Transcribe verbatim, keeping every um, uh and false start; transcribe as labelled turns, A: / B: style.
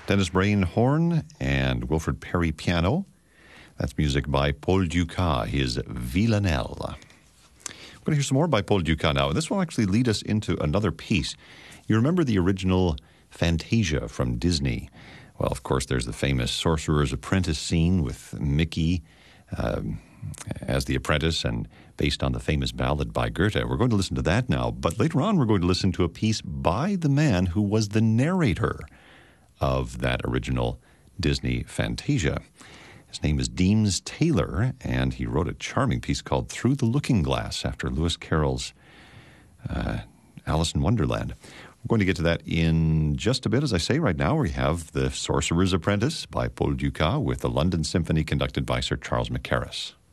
A: Dennis Brain, horn, and Wilfred Perry, piano. That's music by Paul Dukas, his Villanelle. We're going to hear some more by Paul Dukas now, and this will actually lead us into another piece. You remember the original Fantasia from Disney? Well, of course, there's the famous Sorcerer's Apprentice scene with Mickey um, as the apprentice and based on the famous ballad by Goethe. We're going to listen to that now, but later on we're going to listen to a piece by the man who was the narrator of that original Disney Fantasia. His name is Deems Taylor, and he wrote a charming piece called Through the Looking Glass after Lewis Carroll's uh, Alice in Wonderland. We're going to get to that in just a bit. As I say, right now we have The Sorcerer's Apprentice by Paul Dukas with the London Symphony conducted by Sir Charles Mackerras.